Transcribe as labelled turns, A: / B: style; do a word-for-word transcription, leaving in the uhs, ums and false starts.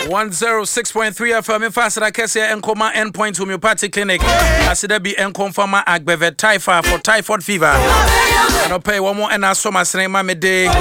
A: one oh six point three F M fast I can say Enkoma Endpoint Homeopathic Clinic. I said there be Enconfirma Agbevet Typha for typhoid fever. And I pay one more and I saw my name my day.